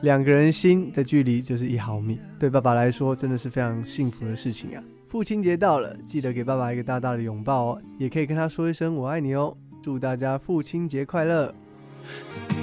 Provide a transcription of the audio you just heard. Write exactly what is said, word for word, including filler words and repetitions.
两个人心的距离就是一毫米，对爸爸来说真的是非常幸福的事情啊。父亲节到了，记得给爸爸一个大大的拥抱哦，也可以跟他说一声我爱你哦。祝大家父亲节快乐。